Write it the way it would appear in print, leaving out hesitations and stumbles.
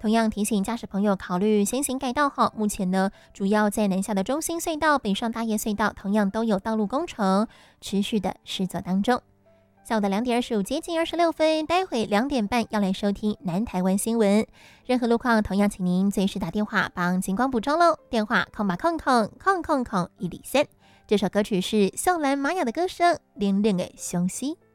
同样提醒驾驶朋友考虑先行改道后，目前呢，主要在南下的中兴隧道、北上大业隧道同样都有道路工程持续的施作当中。下午的2:25接近26分，待会2点半要来收听南台湾新闻。任何路况同样请您随时打电话帮警光补充喽，电话08000000103。这首歌曲是秀兰玛雅的歌声《恋恋的相思》。